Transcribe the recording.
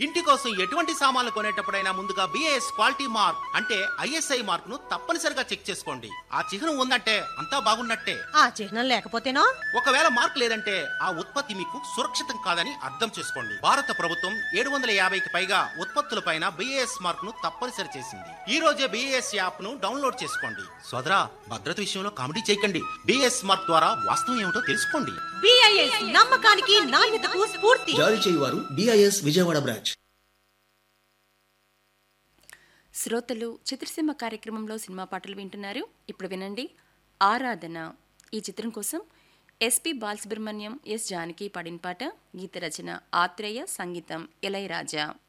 ఇంటి కోసం ఎటువంటి సామాన్లు కొనేటప్పుడైనా ముందుగా BIS క్వాలిటీ మార్క్ అంటే ISI మార్క్ ను తప్పనిసరిగా చెక్ చేసుకోండి. ఆ చిహ్నం ఉందంటే అంతా బాగున్నట్టే. ఆ చిహ్నం లేకపోతేనో? ఒకవేళ మార్క్ లేదంటే ఆ ఉత్పత్తి మీకు సురక్షితం కాదని అర్థం చేసుకోండి. భారత ప్రభుత్వం 750కి పైగా ఉత్పత్తులపైన BIS మార్క్ ను తప్పనిసరి చేసింది. ఈ రోజే BIS యాప్ ను డౌన్లోడ్ చేసుకోండి. సోదరా, భద్రత విషయంలో కామెడీ చేయకండి. BIS మార్క్ ద్వారా వాస్తవం ఏమిటో తెలుసుకోండి. BIS నమ్మకానికి నాణ్యతకు స్ఫూర్తి. జారీ చేయువారు BIS విజయవాడ బ్రాంచ్. శ్రోతలు చిత్రసీమ కార్యక్రమంలో సినిమా పాటలు వింటున్నారు. ఇప్పుడు వినండి ఆరాధన. ఈ చిత్రం కోసం SP బాలసుబ్రహ్మణ్యం, S జానకి పాడిన పాట. గీత రచన ఆత్రేయ, సంగీతం ఇళయరాజా.